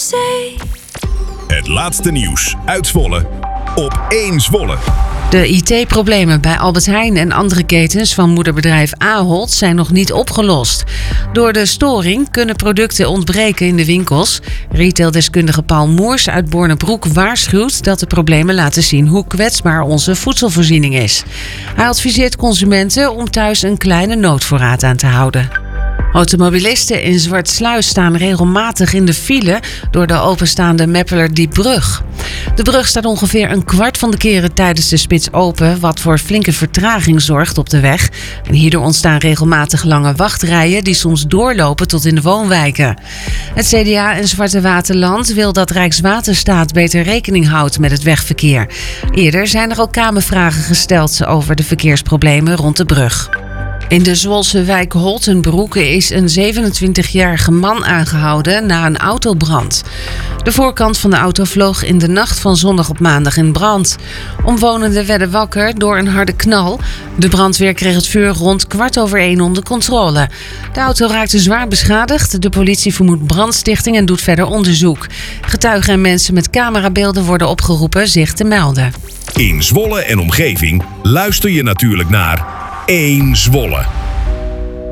say. Het laatste nieuws uit Zwolle op 1 Zwolle. De IT-problemen bij Albert Heijn en andere ketens van moederbedrijf Ahold zijn nog niet opgelost. Door de storing kunnen producten ontbreken in de winkels. Retaildeskundige Paul Moers uit Bornebroek waarschuwt dat de problemen laten zien hoe kwetsbaar onze voedselvoorziening is. Hij adviseert consumenten om thuis een kleine noodvoorraad aan te houden. Automobilisten in Zwartsluis staan regelmatig in de file door de openstaande Meppelerdiepbrug. De brug staat ongeveer een kwart van de keren tijdens de spits open, wat voor flinke vertraging zorgt op de weg. En hierdoor ontstaan regelmatig lange wachtrijen die soms doorlopen tot in de woonwijken. Het CDA en Zwarte Waterland wil dat Rijkswaterstaat beter rekening houdt met het wegverkeer. Eerder zijn er al Kamervragen gesteld over de verkeersproblemen rond de brug. In de Zwolse wijk Holtenbroek is een 27-jarige man aangehouden na een autobrand. De voorkant van de auto vloog in de nacht van zondag op maandag in brand. Omwonenden werden wakker door een harde knal. De brandweer kreeg het vuur rond 1:15 onder controle. De auto raakte zwaar beschadigd. De politie vermoedt brandstichting en doet verder onderzoek. Getuigen en mensen met camerabeelden worden opgeroepen zich te melden. In Zwolle en omgeving luister je natuurlijk naar 1 Zwolle.